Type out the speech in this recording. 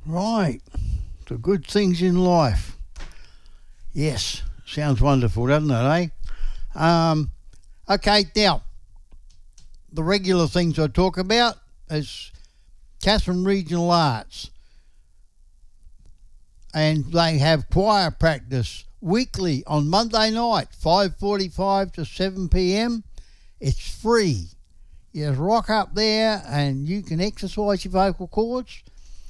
Right. The good things in life. Yes. Sounds wonderful, doesn't it, eh? Okay, now, the regular things I talk about is Katherine Regional Arts. And they have choir practice weekly on Monday night, 5:45 to 7 p.m. It's free. You just rock up there and you can exercise your vocal cords